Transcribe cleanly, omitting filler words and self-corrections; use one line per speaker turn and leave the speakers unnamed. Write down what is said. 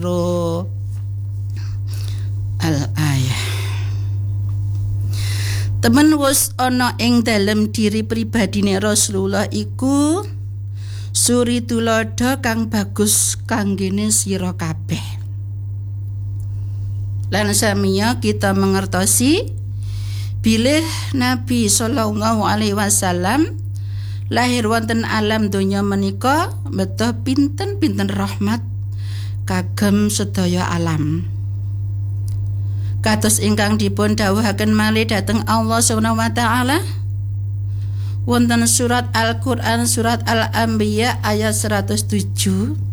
Al-ayah. Temen wis ana ing dalem diri pribadine Rasulullah iku suri tulodo kang bagus kanggene sira kabeh. Lan samiya kita mengertosi bilih Nabi sallallahu alaihi wasallam lahir wonten alam donya menika beto pinten-pinten rahmat kagem sedaya alam. Kados ingkang dipun dawuhaken malih dhateng Allah Subhanahu wa taala wonten surat Al-Qur'an surat Al-Anbiya ayat 107